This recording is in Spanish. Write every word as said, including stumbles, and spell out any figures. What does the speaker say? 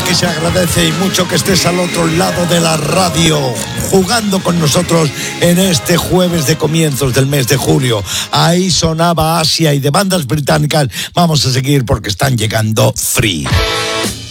que se agradece y mucho que estés al otro lado de la radio, jugando con nosotros en este jueves de comienzos del mes de julio. Ahí sonaba Asia y de bandas británicas. Vamos a seguir porque están llegando Free.